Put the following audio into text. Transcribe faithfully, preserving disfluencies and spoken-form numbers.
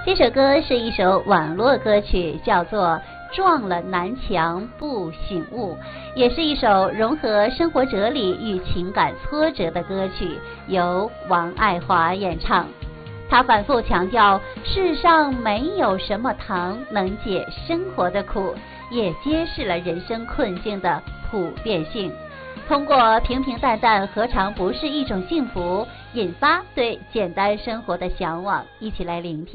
这首歌是一首网络歌曲，叫做《撞了南墙不醒悟》，也是一首融合生活哲理与情感挫折的歌曲，由王爱华演唱。他反复强调，世上没有什么糖能解生活的苦，也揭示了人生困境的普遍性。通过平平淡淡何尝不是一种幸福，引发对简单生活的向往，一起来聆听。